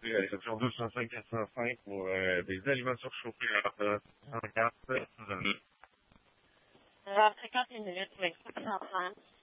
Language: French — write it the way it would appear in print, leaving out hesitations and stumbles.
utiliser l'exception 205-405 pour des aliments surchauffés à partir de 104. 50 minutes pour être 130.